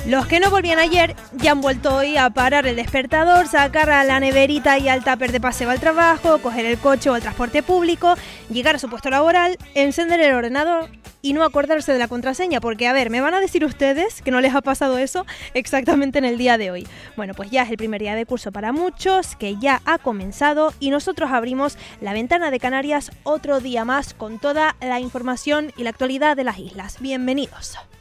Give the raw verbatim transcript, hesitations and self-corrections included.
Los que no volvían ayer ya han vuelto hoy a parar el despertador, sacar a la neverita y al tupper de paseo al trabajo, coger el coche o el transporte público, llegar a su puesto laboral, encender el ordenador y no acordarse de la contraseña, porque a ver, ¿me van a decir ustedes que no les ha pasado eso exactamente en el día de hoy? Bueno, pues ya es el primer día de curso para muchos, que ya ha comenzado y nosotros abrimos la ventana de Canarias otro día más con toda la información y la actualidad de las islas. Bienvenidos.